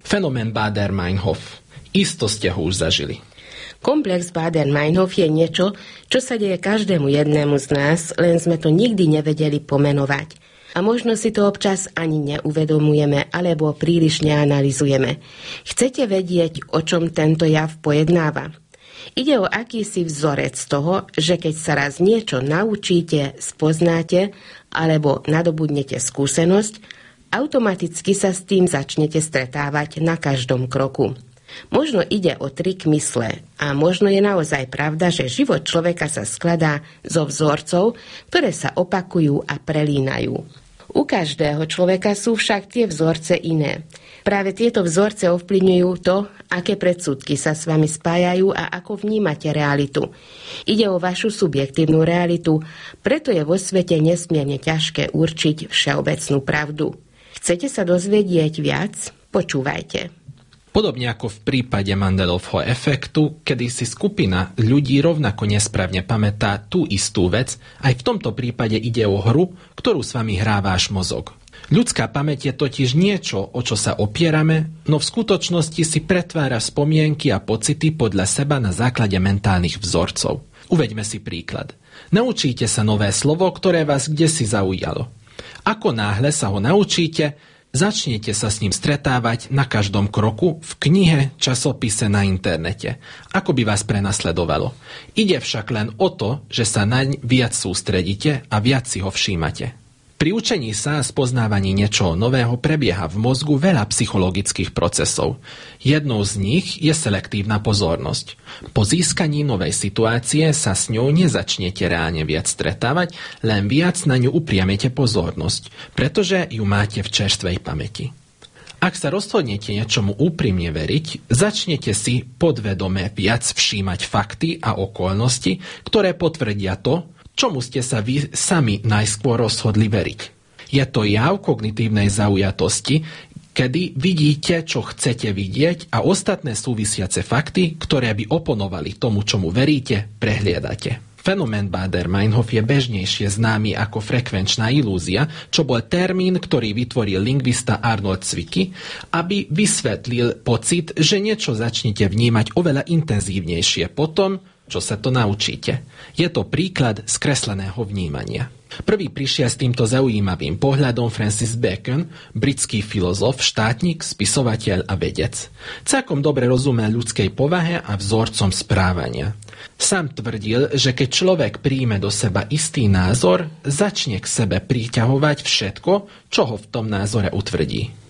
Fenomén Baader-Meinhof. Isto ste ho už zažili. Komplex Baader-Meinhof je niečo, čo sa deje každému jednému z nás, len sme to nikdy nevedeli pomenovať. A možno si to občas ani neuvedomujeme, alebo príliš neanalizujeme. Chcete vedieť, o čom tento jav pojednáva? Ide o akýsi vzorec toho, že keď sa raz niečo naučíte, spoznáte alebo nadobudnete skúsenosť, automaticky sa s tým začnete stretávať na každom kroku. Možno ide o trik mysle a možno je naozaj pravda, že život človeka sa skladá zo vzorcov, ktoré sa opakujú a prelínajú. U každého človeka sú však tie vzorce iné. Práve tieto vzorce ovplyvňujú to, aké predsudky sa s vami spájajú a ako vnímate realitu. Ide o vašu subjektívnu realitu, preto je vo svete nesmierne ťažké určiť všeobecnú pravdu. Chcete sa dozvedieť viac? Počúvajte. Podobne ako v prípade Mandelovho efektu, kedy si skupina ľudí rovnako nesprávne pamätá tú istú vec, aj v tomto prípade ide o hru, ktorú s vami hrá váš mozog. Ľudská pamäť je totiž niečo, o čo sa opierame, no v skutočnosti si pretvára spomienky a pocity podľa seba na základe mentálnych vzorcov. Uveďme si príklad. Naučíte sa nové slovo, ktoré vás kdesi zaujalo. Ako náhle sa ho naučíte, začnete sa s ním stretávať na každom kroku, v knihe, časopise, na internete. Ako by vás prenasledovalo. Ide však len o to, že sa naň viac sústredíte a viac si ho všímate. Pri učení sa a spoznávaní niečoho nového prebieha v mozgu veľa psychologických procesov. Jednou z nich je selektívna pozornosť. Po získaní novej situácie sa s ňou nezačnete reálne viac stretávať, len viac na ňu upriamete pozornosť, pretože ju máte v čerstvej pamäti. Ak sa rozhodnete niečomu úprimne veriť, začnete si podvedome viac všímať fakty a okolnosti, ktoré potvrdia to, čomu ste sa vy sami najskôr rozhodli veriť. Je to jav kognitívnej zaujatosti, kedy vidíte, čo chcete vidieť a ostatné súvisiace fakty, ktoré by oponovali tomu, čomu veríte, prehliadate. Fenomén Baader-Meinhof je bežnejšie známy ako frekvenčná ilúzia, čo bol termín, ktorý vytvoril lingvista Arnold Zwicky, aby vysvetlil pocit, že niečo začnete vnímať oveľa intenzívnejšie potom, čo sa to naučíte. Je to príklad skresleného vnímania. Prvý prišiel s týmto zaujímavým pohľadom Francis Bacon, britský filozof, štátnik, spisovateľ a vedec. Celkom dobre rozumel ľudskej povahe a vzorcom správania. Sám tvrdil, že keď človek príjme do seba istý názor, začne k sebe priťahovať všetko, čo ho v tom názore utvrdí.